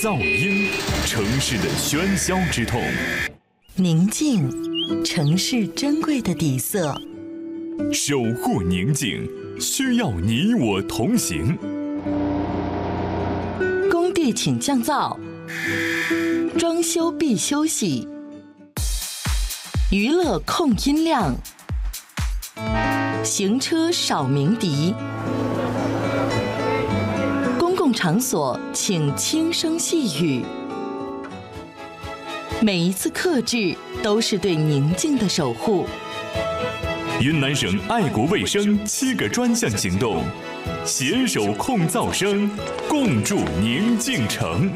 噪音，城市的喧嚣之痛； 宁静，城市珍贵的底色。 守护宁静，需要你我同行。 工地请降噪，装修必休息，娱乐控音量，行车少鸣笛。公共场所请轻声细语。每一次克制都是对宁静的守护。 云南省爱国卫生7个专项行动，携手控噪声，共筑宁静城。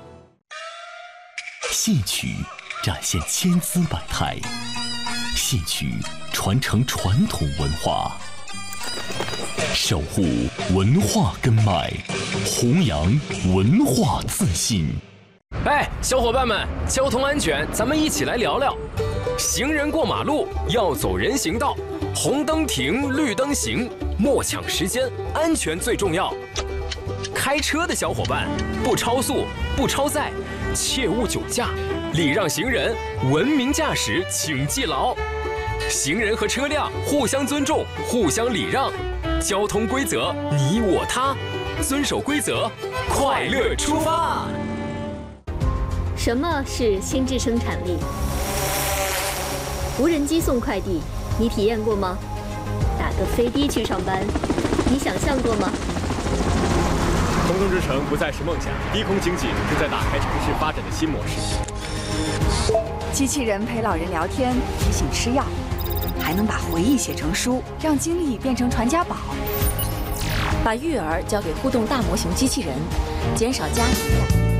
戏曲展现千姿百态，戏曲传承传统文化，守护文化根脉，弘扬文化自信。 哎，小伙伴们，交通安全，咱们一起来聊聊。行人过马路要走人行道，红灯停，绿灯行，莫抢时间，安全最重要。开车的小伙伴，不超速，不超载，切勿酒驾，礼让行人，文明驾驶，请记牢。行人和车辆互相尊重，互相礼让，交通规则你我他，遵守规则，快乐出发。 什么是心智生产力？无人机送快递，你体验过吗？打个飞的去上班，你想象过吗？ 空中之城不再是梦想，低空经济正在打开城市发展的新模式。 机器人陪老人聊天，提醒吃药，还能把回忆写成书，让经历变成传家宝。 把育儿交给互动大模型机器人，减少家庭。